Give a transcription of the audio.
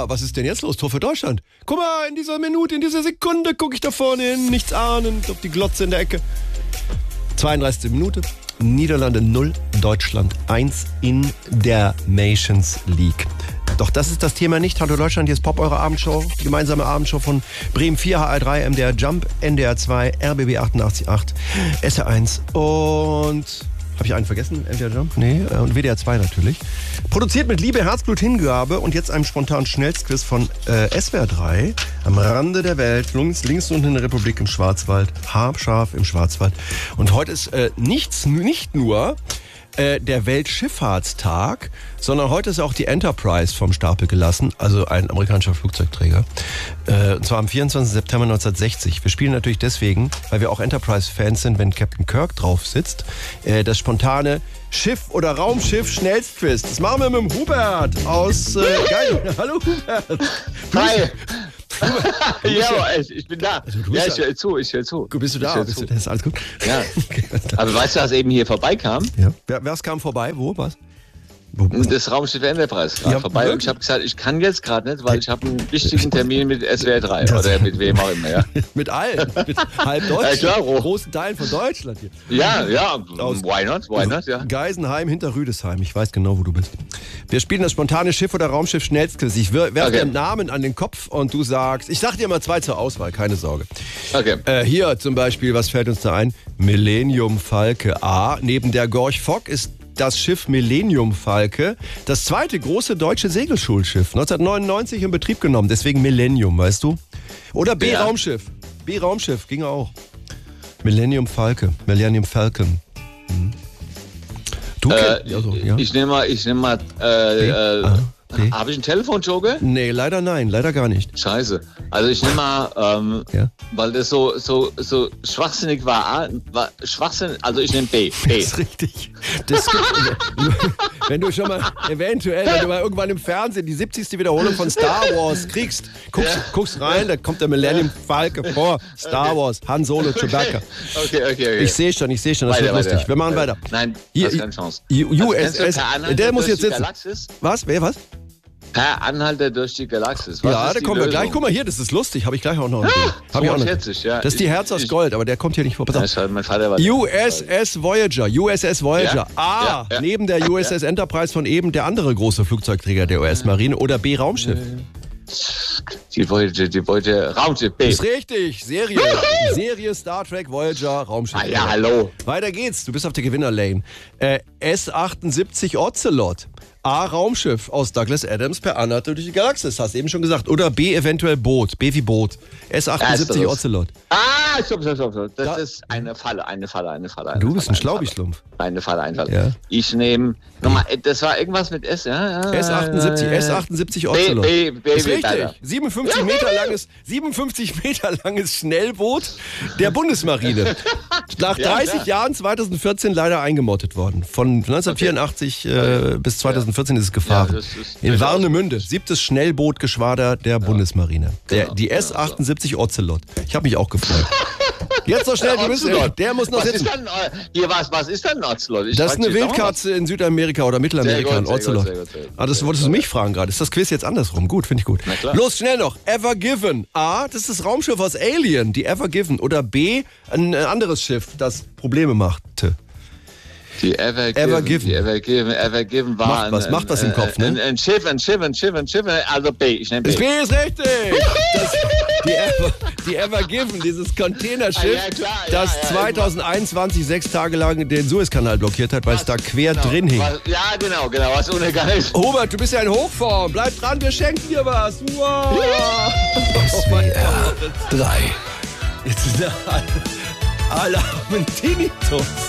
was ist denn jetzt los? Tor für Deutschland. Guck mal, in dieser Minute, in dieser Sekunde gucke ich da vorne hin, nichts ahnend, auf die Glotze in der Ecke. 32. Minute, Niederlande 0, Deutschland 1 in der Nations League. Doch das ist das Thema nicht. Hallo Deutschland, hier ist Pop, eure Abendshow. Die gemeinsame Abendshow von Bremen 4, HR3, MDR Jump, NDR 2, RBB 88.8, SR1 und... Habe ich einen vergessen? MDR Jump? Nee, und WDR 2 natürlich. Produziert mit Liebe, Herzblut, Hingabe und jetzt einem spontanen Schnellstquiz von SWR 3 am Rande der Welt, links unten in der Republik im Schwarzwald, haarscharf im Schwarzwald. Und heute ist nicht nur der Weltschifffahrtstag, sondern heute ist auch die Enterprise vom Stapel gelassen, also ein amerikanischer Flugzeugträger. Und zwar am 24. September 1960. Wir spielen natürlich deswegen, weil wir auch Enterprise-Fans sind, wenn Captain Kirk drauf sitzt, das spontane Schiff- oder Raumschiff-Schnellstquiz. Das machen wir mit dem Hubert aus Geil. Hallo Hubert. Hi. Ja, ich bin da. Also, ja, ich höre zu. Bist du da? Ist alles gut? Ja. Aber weißt du, was eben hier vorbeikam? Ja. Wer kam vorbei? Wo? Was? Das Raumschiff Enterprise kam vorbei wirklich? Und ich habe gesagt, ich kann jetzt gerade nicht, weil ich habe einen wichtigen Termin mit SWR 3 oder mit wem auch immer. Ja. Mit allen, mit halb Deutschland, ja, großen Teilen von Deutschland hier. Ja, why not, ja. Geisenheim hinter Rüdesheim, ich weiß genau, wo du bist. Wir spielen das spontane Schiff- oder Raumschiff-Schnellstquiz. Ich werfe dir einen Namen an den Kopf und du sagst, ich sag dir mal 2 zur Auswahl, keine Sorge. Okay. Hier zum Beispiel, was fällt uns da ein? Millennium Falke A. Neben der Gorch Fock ist das Schiff Millennium Falke, das zweite große deutsche Segelschulschiff, 1999 in Betrieb genommen, deswegen Millennium, weißt du? Oder B. Ja. Raumschiff. B. Raumschiff, ging auch. Millennium Falcon. Du Ich nehme mal habe ich einen Telefonjoker? Nee, leider nein, leider gar nicht. Scheiße. Also ich nehme mal, weil das so schwachsinnig war. Schwachsinnig, also ich nehme B. Das ist richtig. Wenn du schon mal, eventuell, wenn du mal irgendwann im Fernsehen die 70. Wiederholung von Star Wars kriegst, guckst rein, da kommt der Millennium Falke vor. Star Wars, Han Solo, Chewbacca. Okay. Ich sehe schon, das wird lustig. Wir machen weiter. Nein, hier, keine Chance. USS, der muss jetzt sitzen. Was? Wer, was? Per Anhalter durch die Galaxis. Ja, da kommen wir gleich. Guck mal hier, das ist lustig. Habe ich gleich auch noch. Ja. Das ist die Herz aus Gold, aber der kommt hier nicht vor. Mein Vater war USS Voyager. Ja. A. Ja. Neben der USS Enterprise von eben der andere große Flugzeugträger der US-Marine oder B. Raumschiff. Die Voyager Raumschiff B. Ist richtig. Serie Star Trek Voyager Raumschiff. Ja, hallo. Weiter geht's. Du bist auf der Gewinnerlane. S-78 Ocelot. A. Raumschiff aus Douglas Adams per Anhalter durch die Galaxis. Hast du eben schon gesagt. Oder B. eventuell Boot. B wie Boot. S-78 Ocelot. Stopp. Das ist eine Falle. Du bist ein Schlaubischlumpf. Eine Falle. Ja. Ich nehme, nochmal, das war irgendwas mit S, ja? S-78 Ocelot. B, ist richtig. 57 Meter langes Schnellboot der Bundesmarine. Nach 30 Jahren 2014 leider eingemottet worden. Von 1984 bis 2014 ist es gefahren. In Warnemünde. 7. Schnellbootgeschwader der Bundesmarine. Die S-78 Ocelot. Ich habe mich auch gefreut. Jetzt noch schnell, der muss noch sitzen. Was ist denn ein Ocelot? Das ist eine Wildkatze in Südamerika oder Mittelamerika, ein Ocelot. Das wolltest du mich fragen gerade. Ist das Quiz jetzt andersrum? Gut, finde ich gut. Los, schnell noch. Ever Given. A, das ist das Raumschiff aus Alien, die Ever Given. Oder B, ein anderes Schiff, das Probleme machte. Die Ever Given war was macht das im Kopf, ne? Ein Schiff, also B, ich nehme B. Das B ist richtig! Die Ever Given, dieses Containerschiff, das 2021 6 Tage lang den Suezkanal blockiert hat, weil es da quer drin hing. Ja, genau, was untergegangen ist. Hubert, du bist ja in Hochform. Bleib dran, wir schenken dir was. Wow! SWR 3. Jetzt sind alle haben Tinnitus.